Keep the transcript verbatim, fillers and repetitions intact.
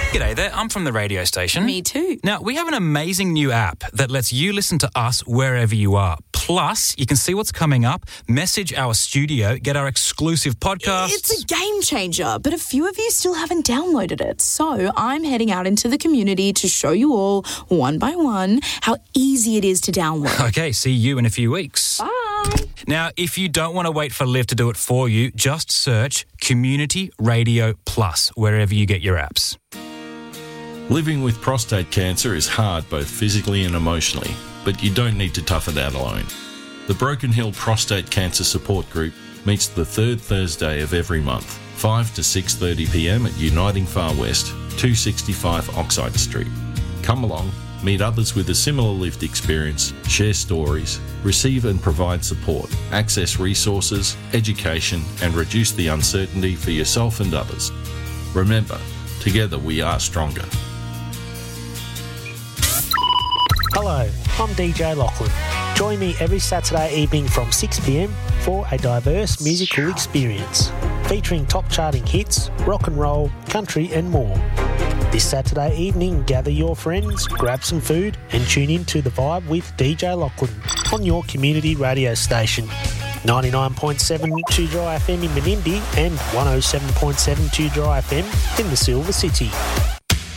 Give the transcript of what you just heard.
G'day there, I'm from the radio station. Me too. Now, we have an amazing new app that lets you listen to us wherever you are. Plus, you can see what's coming up, message our studio, get our exclusive podcasts. It's a game changer, but a few of you still haven't downloaded it. So I'm heading out into the community to show you all, one by one, how easy it is to download. Okay, see you in a few weeks. Bye. Now, if you don't want to wait for Liv to do it for you, just search Community Radio Plus wherever you get your apps. Living with prostate cancer is hard both physically and emotionally, but you don't need to tough it out alone. The Broken Hill Prostate Cancer Support Group meets the third Thursday of every month, five to six thirty p m at Uniting Far West, two sixty-five Oxide Street. Come along, meet others with a similar lived experience, share stories, receive and provide support, access resources, education, and reduce the uncertainty for yourself and others. Remember, together we are stronger. Hello, I'm D J Lachlan. Join me every Saturday evening from six p m for a diverse musical experience featuring top charting hits, rock and roll, country and more. This Saturday evening, gather your friends, grab some food and tune in to The Vibe with D J Lachlan on your community radio station. ninety-nine point seven Two Dry F M in Menindee and one oh seven point seven Two Dry F M in the Silver City.